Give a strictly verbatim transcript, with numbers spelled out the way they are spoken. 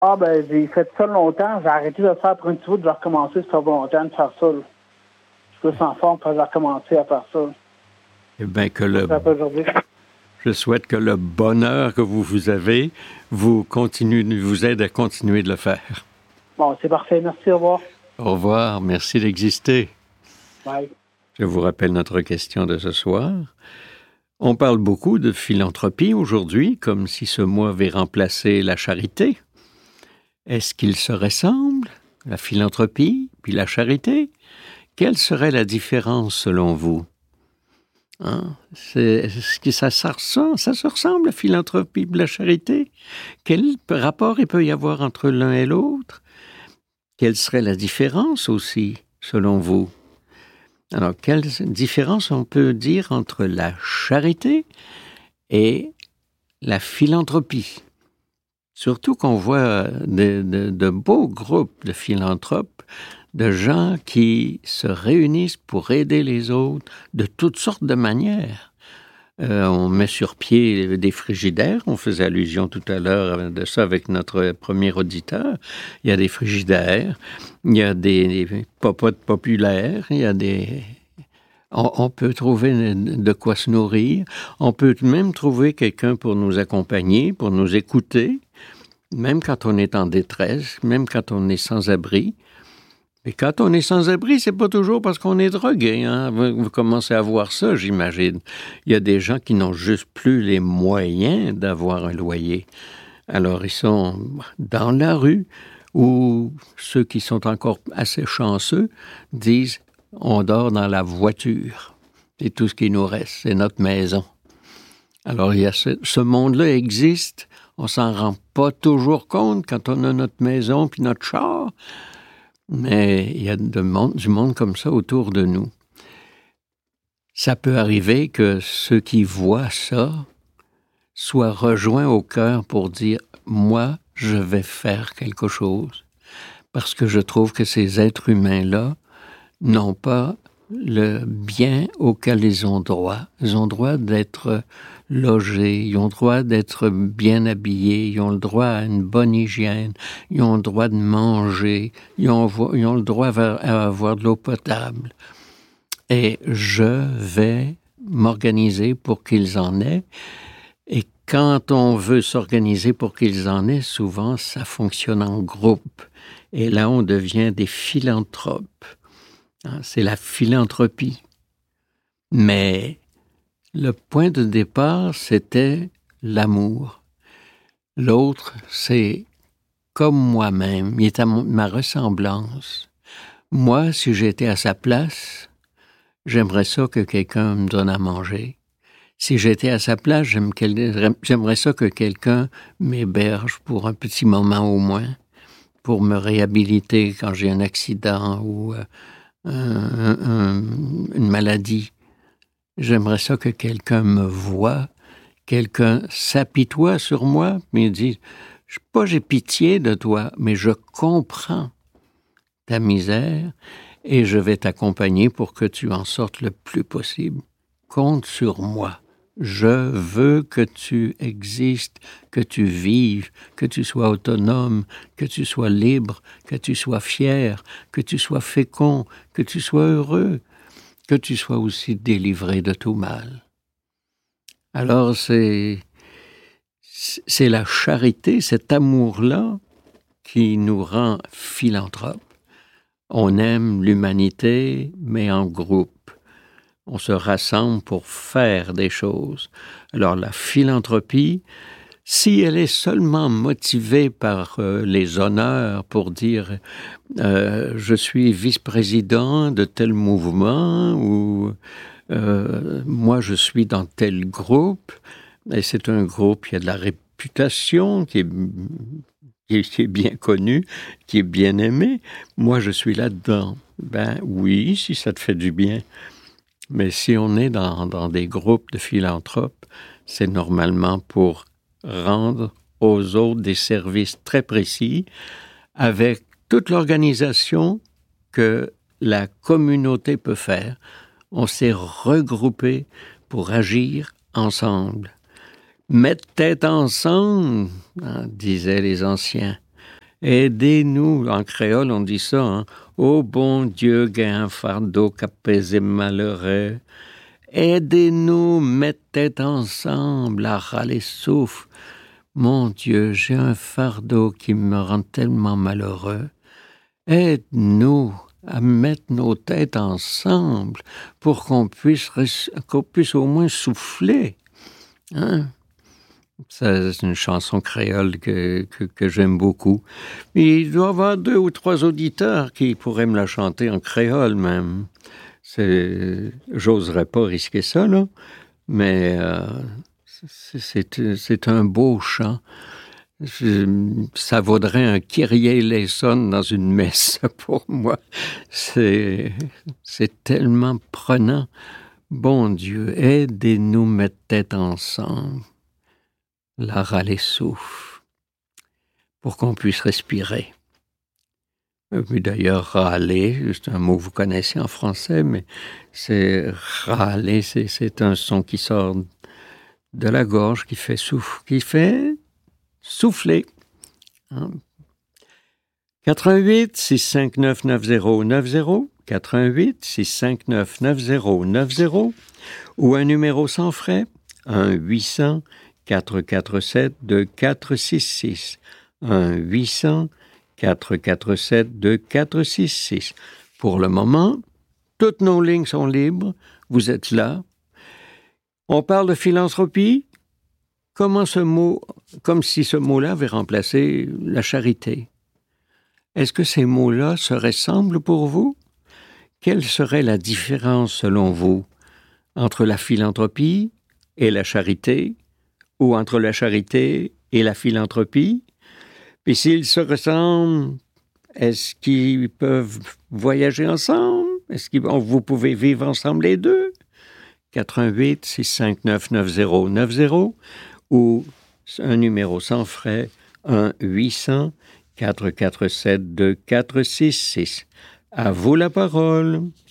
Ah, ben, j'ai fait ça longtemps. J'ai arrêté de le faire pour un petit bout, de recommencer, ça fait longtemps de faire ça. Là. Je suis plus en forme quand j'ai recommencé à faire ça. Eh bien, que le... Je souhaite que le bonheur que vous, vous avez vous, continue, vous aide à continuer de le faire. Bon, c'est parfait. Merci, au revoir. Au revoir. Merci d'exister. Bye. Je vous rappelle notre question de ce soir. On parle beaucoup de philanthropie aujourd'hui, comme si ce mot avait remplacé la charité. Est-ce qu'ils se ressemblent, la philanthropie puis la charité? Quelle serait la différence selon vous? Hein? C'est, est-ce que ça, ça, ressemble, ça se ressemble, la philanthropie et la charité? Quel rapport il peut y avoir entre l'un et l'autre? Quelle serait la différence aussi, selon vous? Alors, quelle différence on peut dire entre la charité et la philanthropie? Surtout qu'on voit de, de, de beaux groupes de philanthropes, de gens qui se réunissent pour aider les autres de toutes sortes de manières. Euh, on met sur pied des frigidaires, on faisait allusion tout à l'heure de ça avec notre premier auditeur. Il y a des frigidaires, il y a des, des popotes populaires, il y a des... On, on peut trouver de quoi se nourrir, on peut même trouver quelqu'un pour nous accompagner, pour nous écouter, même quand on est en détresse, même quand on est sans abri. Et quand on est sans abri, c'est pas toujours parce qu'on est drogué. Hein? Vous, vous commencez à voir ça, j'imagine. Il y a des gens qui n'ont juste plus les moyens d'avoir un loyer. Alors, ils sont dans la rue, ou ceux qui sont encore assez chanceux disent « on dort dans la voiture ». C'est tout ce qui nous reste, c'est notre maison. Alors, il y a ce, ce monde-là existe. On s'en rend pas toujours compte quand on a notre maison puis notre char. Mais il y a de monde, du monde comme ça autour de nous. Ça peut arriver que ceux qui voient ça soient rejoints au cœur pour dire « moi, je vais faire quelque chose ». Parce que je trouve que ces êtres humains-là n'ont pas le bien auquel ils ont droit. Ils ont droit d'être logés, ils ont droit d'être bien habillés, ils ont le droit à une bonne hygiène, ils ont le droit de manger, ils ont, ils ont le droit à avoir de l'eau potable. Et je vais m'organiser pour qu'ils en aient. Et quand on veut s'organiser pour qu'ils en aient, souvent, ça fonctionne en groupe. Et là, on devient des philanthropes. C'est la philanthropie. Mais le point de départ, c'était l'amour. L'autre, c'est comme moi-même, il est à ma ressemblance. Moi, si j'étais à sa place, j'aimerais ça que quelqu'un me donne à manger. Si j'étais à sa place, j'aimerais ça que quelqu'un m'héberge pour un petit moment au moins, pour me réhabiliter quand j'ai un accident ou euh, un, un, une maladie. J'aimerais ça que quelqu'un me voie, quelqu'un s'apitoie sur moi, mais dit, pas j'ai pitié de toi, mais je comprends ta misère et je vais t'accompagner pour que tu en sortes le plus possible. Compte sur moi. Je veux que tu existes, que tu vives, que tu sois autonome, que tu sois libre, que tu sois fier, que tu sois fécond, que tu sois heureux, que tu sois aussi délivré de tout mal. Alors c'est, c'est la charité, cet amour-là qui nous rend philanthropes. On aime l'humanité, mais en groupe. On se rassemble pour faire des choses. Alors la philanthropie, si elle est seulement motivée par euh, les honneurs pour dire euh, je suis vice-président de tel mouvement ou euh, moi je suis dans tel groupe, et c'est un groupe qui a de la réputation, qui est, qui est, qui est bien connu, qui est bien aimé, moi je suis là-dedans. Ben oui, si ça te fait du bien. Mais si on est dans, dans des groupes de philanthropes, c'est normalement pour rendre aux autres des services très précis avec toute l'organisation que la communauté peut faire. On s'est regroupés pour agir ensemble. Mettre tête ensemble, hein, disaient les anciens. Aidez-nous, en créole on dit ça, hein. Ô bon Dieu, gain un fardeau qu'apaisé malheureux. Aidez-nous, mettez ensemble à râler souffle. Mon Dieu, j'ai un fardeau qui me rend tellement malheureux. Aide-nous à mettre nos têtes ensemble pour qu'on puisse, qu'on puisse au moins souffler. Hein? Ça, c'est une chanson créole que, que, que j'aime beaucoup. Mais il doit y avoir deux ou trois auditeurs qui pourraient me la chanter en créole même. C'est, j'oserais pas risquer ça, là, mais euh, c'est, c'est, c'est un beau chant. Je, ça vaudrait un Kyrie eleison dans une messe pour moi. C'est, c'est tellement prenant. Bon Dieu, aidez-nous mettre tête ensemble. La râler souffle pour qu'on puisse respirer. Oui, d'ailleurs, râler, c'est un mot que vous connaissez en français, mais c'est râler, c'est, c'est un son qui sort de la gorge, qui fait souffle, qui fait souffler. Hein? quatre un huit, six cinq neuf, neuf zéro neuf zéro, quatre un huit, six cinq neuf, neuf zéro neuf zéro, ou un numéro sans frais, un huit cents, quatre quatre sept, deux quatre six six, un huit cents, quatre quatre sept, deux quatre six six. Pour le moment, toutes nos lignes sont libres. Vous êtes là. On parle de philanthropie. Comment ce mot, comme si ce mot-là avait remplacé la charité. Est-ce que ces mots-là se ressemblent pour vous? Quelle serait la différence, selon vous, entre la philanthropie et la charité, ou entre la charité et la philanthropie? Puis s'ils se ressemblent, est-ce qu'ils peuvent voyager ensemble? Est-ce que vous pouvez vivre ensemble les deux? quatre un huit, six cinq neuf, neuf zéro neuf zéro ou un numéro sans frais, un huit cents, quatre quatre sept, deux quatre six six. À vous la parole.